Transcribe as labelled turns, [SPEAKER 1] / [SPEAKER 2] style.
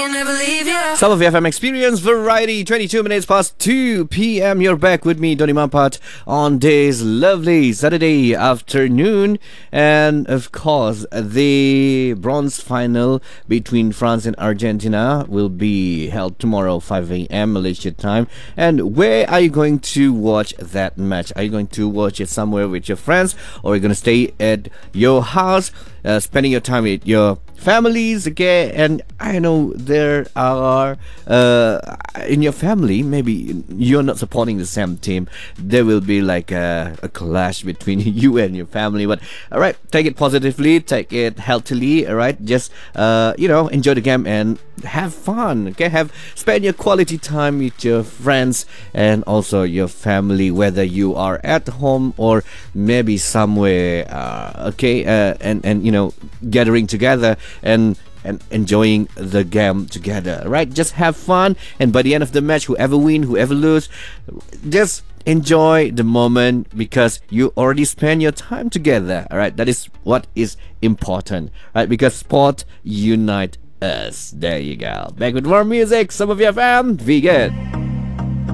[SPEAKER 1] I'll never leave you.
[SPEAKER 2] Some of FM Experience Variety, 22 minutes past 2 p.m. You're back with me, Donny Mampat, on this lovely Saturday afternoon. And of course, the bronze final between France and Argentina will be held tomorrow, 5 a.m. Malaysia time. And where are you going to watch that match? Are you going to watch it somewhere with your friends, or are you going to stay at your house, spending your time with your families? Okay, and I know there are in your family, maybe you're not supporting the same team. There will be like a clash between you and your family, but all right, take it positively, take it healthily. All right, just enjoy the game and have fun. Okay, spend your quality time with your friends and also your family, whether you are at home or maybe somewhere. And gathering together and enjoying the game together, right? Just have fun, and by the end of the match, whoever win, whoever lose, just enjoy the moment because you already spent your time together. All right, that is what is important, right? Because sport unite us. There you go. Back with more music. Some of your fam, vegan.